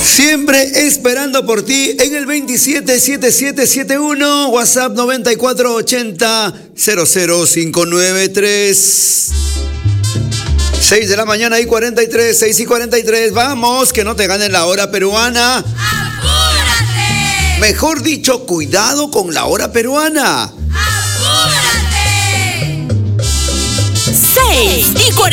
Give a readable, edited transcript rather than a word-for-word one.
Siempre esperando por ti en el 277771, WhatsApp 9480-00593. 6 de la mañana y 43, 6 y 43. Vamos, que no te ganen la hora peruana. ¡Apúrate! Mejor dicho, cuidado con la hora peruana. ¡Apúrate! 6 y 43.